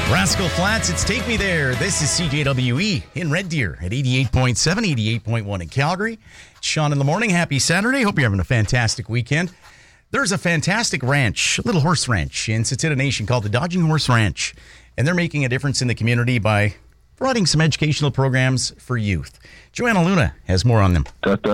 Rascal Flats, it's Take Me There. This is CJWE in Red Deer at 88.7, 88.1 in Calgary. It's Sean in the morning. Happy Saturday. Hope you're having a fantastic weekend. There's a fantastic ranch, a little horse ranch in Tsuut'ina Nation called the Dodging Horse Ranch. And they're making a difference in the community by providing some educational programs for youth. Joanna Luna has more on them.